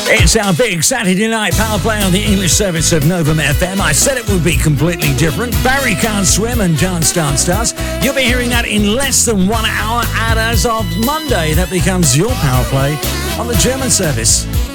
It's our big Saturday night power play on the English service of Novum FM. I said it would be completely different. Barry Can't Swim and Dance Dance Dance. You'll be hearing that in less than 1 hour, and as of Monday, that becomes your power play on the German service.